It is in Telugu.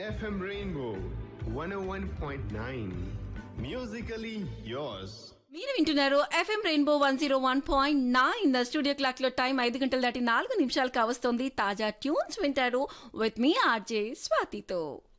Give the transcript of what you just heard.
FM Rainbow 101.9. Musically yours. మీరు వింటున్నారు ఎఫ్ఎం రెయిన్బో 101.9. స్టూడియో క్లాక్ లో టైం 5 గంటలు దాటి 4 నిమిషాలు కావస్తోంది. తాజా ట్యూన్స్ వింటారు విత్ మీ ఆర్జే స్వాతితో.